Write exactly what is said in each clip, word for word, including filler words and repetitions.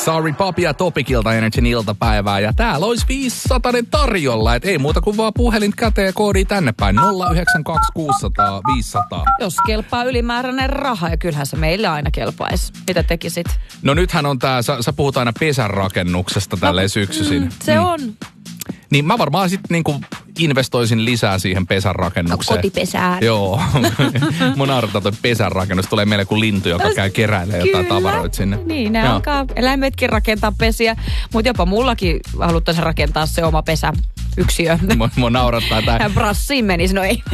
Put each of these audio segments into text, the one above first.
Sorry Papi ja Topikilta Energyn iltapäivää. Ja täällä olisi viisisataa tarjolla. Et ei muuta kuin vaan puhelin käteen ja koodi tänne päin. nolla yhdeksän kaksi kuusi nolla nolla viisisataa. Jos kelpaa ylimääräinen raha, ja kyllähän se meille aina kelpaisi. Mitä tekisit? No nythän on tää, sä, sä puhut aina pesänrakennuksesta tälleen no, syksyisin. Mm, se mm. on. Niin mä varmaan sitten niinku investoisin lisää siihen pesänrakennukseen. No, kotipesään. Joo. Mun naurattaa toi pesänrakennus. Tulee meille kuin lintu, joka käy keräilemään jotain tavaroita sinne. Niin, nämä alkaa eläimetkin rakentaa pesiä. Mutta jopa mullakin haluttaisiin rakentaa se oma pesä. Yksiö. Mua, mua naurattaa tää. Hän brassiin menisi, no ei.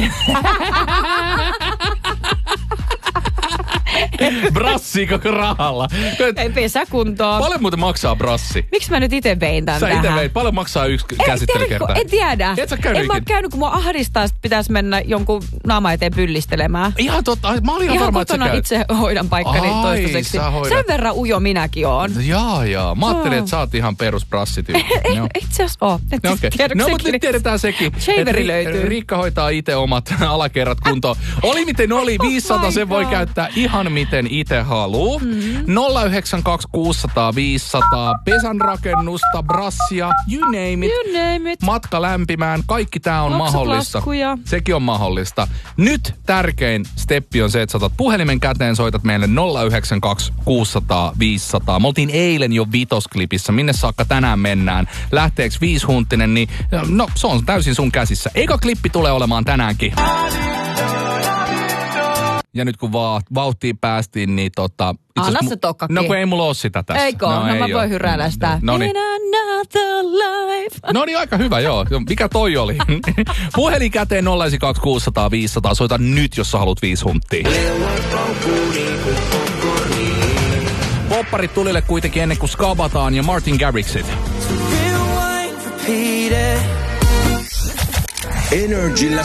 Brassi koko rahalla. Ei pesäkuntoon. Paljon muuten maksaa brassi? Miksi mä nyt ite vein tän Sä tähän? ite veit. Paljon maksaa yksi käsittelykerta? En tiedä. Et sä käynyt en mä ole käynyt, kun mua ahdistaa, että pitäisi mennä jonkun naama eteen pyllistelemään. Ihan totta. Mä olin ihan varma, että sä käyt. itse hoidan paikkani toistaiseksi. Sen verran ujo minäkin oon. Jaa, jaa. Mä ajattelin, että sä oot ihan perus brassityyppi. Ei itse asiassa oo. No, okay. No, mutta nyt tiedetään sekin. Shaveri löytyy. Riikka hoitaa itse omat alakerrat kuntoon. Oli miten oli. viisisataa sen voi käyttää ihan miten itse haluu. Mm-hmm. nolla yhdeksän kaksi kuusi nolla nolla viisisataa. Pesänrakennusta, brassia, you name it. You name it. Matka lämpimään. Kaikki tää on mahdollista. Laskuja. Sekin on mahdollista. Nyt tärkein steppi on se, että sä otat puhelimen käteen, soitat meille nolla yhdeksän kaksi kuusi nolla nolla viisisataa. Me oltiin eilen jo vitosklipissä. Minne saakka tänään mennään? Lähteeks viishunttinen, niin no se on täysin sun käsissä. Eka klippi tulee olemaan tänäänkin. Ja nyt kun va- vauhtiin päästiin, niin tota... Anna se tokkakin. No kun ei mulla ole sitä tässä. Eikö? No, no ei mä voin hyräillä sitä. No niin. No niin, aika hyvä, joo. Mikä toi oli? Puhelin käteen nolla yhdeksän kaksi kuusi nolla nolla viisisataa. Soita nyt, jos sä haluat viisi hunttia. Popparit tulille kuitenkin ennen kuin skabataan ja Martin Garrixit. Energillä